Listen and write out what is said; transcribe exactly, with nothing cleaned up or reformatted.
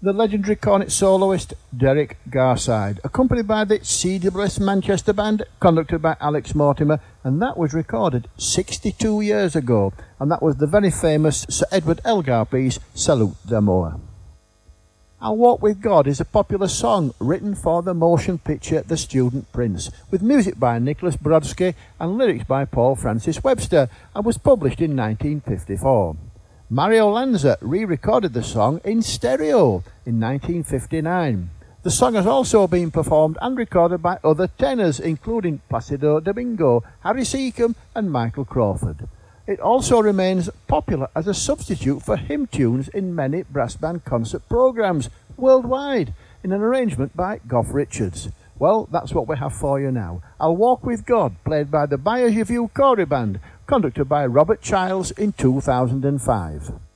the legendary cornet soloist Derek Garside, accompanied by the C W S Manchester Band, conducted by Alex Mortimer, and that was recorded sixty-two years ago, and that was the very famous Sir Edward Elgar piece, Salute d'Amour. I'll Walk with God is a popular song written for the motion picture The Student Prince, with music by Nicholas Brodsky and lyrics by Paul Francis Webster, and was published in nineteen fifty-four. Mario Lanza re-recorded the song in stereo in nineteen fifty-nine. The song has also been performed and recorded by other tenors, including Placido Domingo, Harry Seacombe and Michael Crawford. It also remains popular as a substitute for hymn tunes in many brass band concert programs worldwide, in an arrangement by Goff Richards. Well, that's what we have for you now. I'll Walk with God, played by the Bayers Review Corey Band, conducted by Robert Childs in two thousand five.